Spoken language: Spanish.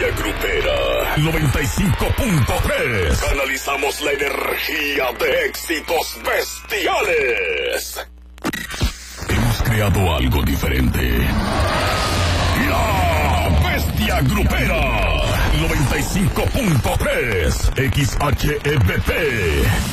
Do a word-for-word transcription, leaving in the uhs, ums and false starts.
Bestia Grupera noventa y cinco punto tres. Canalizamos la energía de éxitos bestiales. Hemos creado algo diferente. La Bestia Grupera noventa y cinco punto tres. X H E B P.